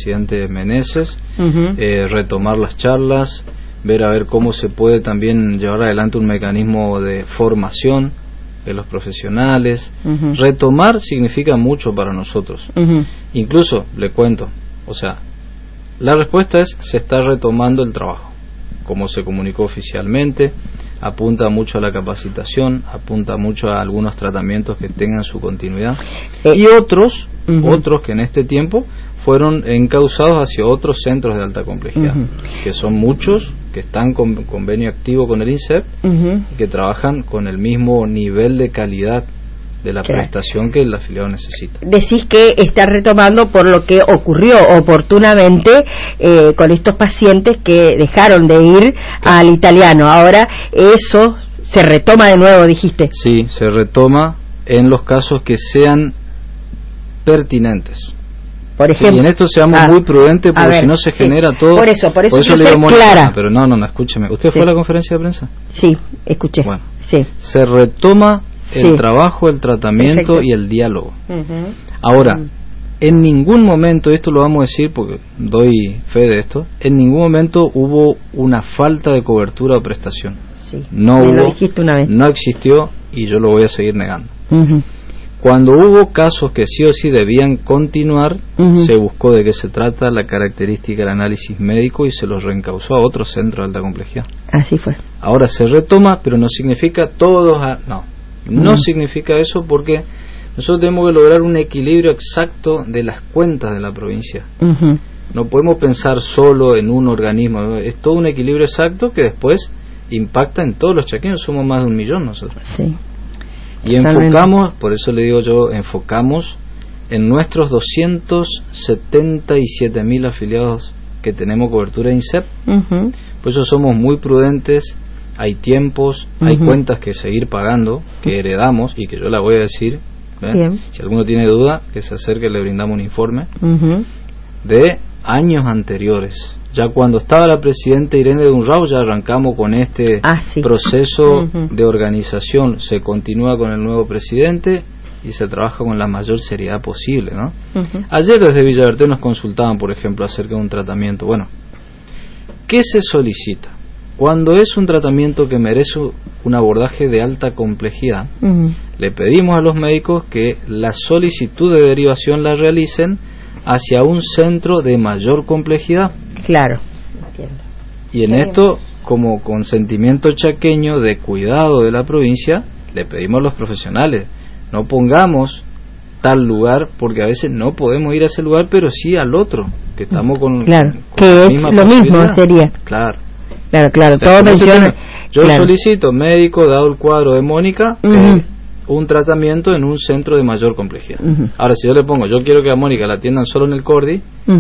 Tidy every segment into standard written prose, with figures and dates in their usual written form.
presidente Meneses, retomar las charlas, ver a ver cómo se puede también llevar adelante un mecanismo de formación de los profesionales. Retomar significa mucho para nosotros. Incluso, le cuento, o sea, la respuesta es: se está retomando el trabajo, como se comunicó oficialmente, apunta mucho a la capacitación, apunta mucho a algunos tratamientos que tengan su continuidad, y otros que en este tiempo fueron encauzados hacia otros centros de alta complejidad, que son muchos, que están con convenio activo con el INSEP, que trabajan con el mismo nivel de calidad de la prestación que el afiliado necesita. Decís que está retomando por lo que ocurrió oportunamente con estos pacientes que dejaron de ir al italiano. Ahora eso se retoma de nuevo, dijiste. Sí, se retoma en los casos que sean pertinentes. Por ejemplo, y en esto seamos muy prudentes, porque si no se genera todo. Por eso le digo, clara. Pero no, escúcheme. ¿Usted fue a la conferencia de prensa? Sí, escuché. Bueno, se retoma el trabajo, el tratamiento y el diálogo. Ahora, en ningún momento, esto lo vamos a decir porque doy fe de esto, en ningún momento hubo una falta de cobertura o prestación. No hubo, lo dijiste una vez. No existió, y yo lo voy a seguir negando. Cuando hubo casos que sí o sí debían continuar, se buscó de qué se trata, la característica del análisis médico, y se los reencausó a otro centro de alta complejidad. Así fue. Ahora se retoma, pero no significa todos no significa eso, porque nosotros tenemos que lograr un equilibrio exacto de las cuentas de la provincia. No podemos pensar solo en un organismo, es todo un equilibrio exacto que después impacta en todos los chaqueños. Somos más de 1 millón nosotros. Y enfocamos, por eso le digo yo, enfocamos en nuestros 277.000 afiliados que tenemos cobertura de INSEP. Por eso somos muy prudentes. Hay tiempos, hay cuentas que seguir pagando, que heredamos, y que yo la voy a decir. Si alguno tiene duda, que se acerque, le brindamos un informe de años anteriores. Ya cuando estaba la presidenta Irene Dunrau, ya arrancamos con este proceso de organización. Se continúa con el nuevo presidente y se trabaja con la mayor seriedad posible, ¿no? Ayer desde Villaverté nos consultaban, por ejemplo, acerca de un tratamiento. Bueno, ¿qué se solicita? Cuando es un tratamiento que merece un abordaje de alta complejidad, le pedimos a los médicos que la solicitud de derivación la realicen hacia un centro de mayor complejidad. Claro. Y en esto, como consentimiento chaqueño de cuidado de la provincia, le pedimos a los profesionales: no pongamos tal lugar, porque a veces no podemos ir a ese lugar, pero sí al otro, que estamos con que es lo mismo sería. Claro. Todo menciona. Yo solicito, médico, dado el cuadro de Mónica, un tratamiento en un centro de mayor complejidad. Ahora, si yo le pongo, yo quiero que a Mónica la atiendan solo en el Cordi,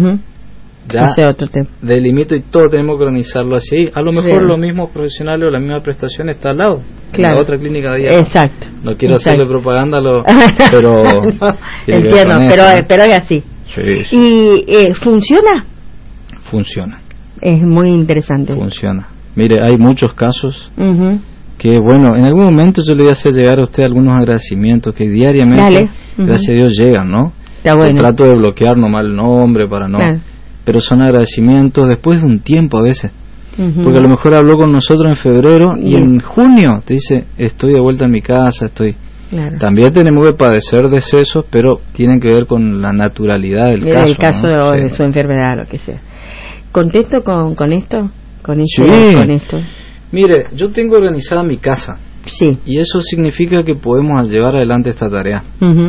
ya otro tema. Delimito, y todo tenemos que organizarlo así. A lo mejor los mismos profesionales o la misma prestación está al lado, en la otra clínica de allá. Exacto. No quiero hacerle propaganda, pero entiendo, pero es así. ¿Y funciona? Funciona. Es muy interesante. Funciona. Mire, hay muchos casos que, bueno, en algún momento yo le voy a hacer llegar a usted algunos agradecimientos que diariamente, gracias a Dios, llegan, ¿no? Está bueno. Trato de bloquear nomás el nombre para no... Pero son agradecimientos después de un tiempo a veces. Porque a lo mejor habló con nosotros en febrero y en junio te dice: estoy de vuelta en mi casa, estoy... También tenemos que padecer decesos, pero tienen que ver con la naturalidad del caso. El caso de su enfermedad, lo que sea. ¿Contento con esto? ¿Con esto? Mire, yo tengo organizada mi casa. Y eso significa que podemos llevar adelante esta tarea.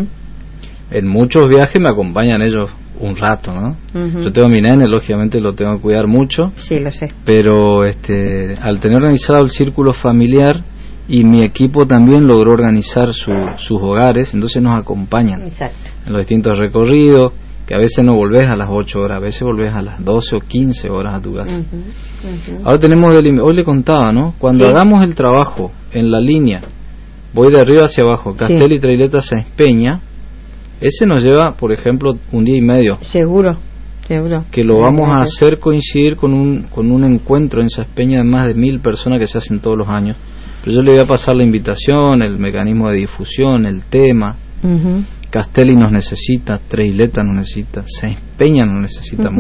En muchos viajes me acompañan ellos un rato, ¿no? Yo tengo a mi nene, lógicamente lo tengo que cuidar mucho. Sí, lo sé. Pero al tener organizado el círculo familiar, y mi equipo también logró organizar sus hogares, entonces nos acompañan en los distintos recorridos, que a veces no volvés a las 8 horas, a veces volvés a las 12 o 15 horas a tu casa. Ahora tenemos hoy le contaba, ¿no? Cuando hagamos el trabajo en la línea, voy de arriba hacia abajo, Castel y Traileta Sáenz Peña, ese nos lleva, por ejemplo, 1 día y medio. Seguro. Que lo vamos a hacer coincidir con un encuentro en Sáenz Peña de más de 1.000 personas que se hacen todos los años. Pero yo le voy a pasar la invitación, el mecanismo de difusión, el tema. Castelli nos necesita, Traileta nos necesita, Sáenz Peña nos necesita mucho.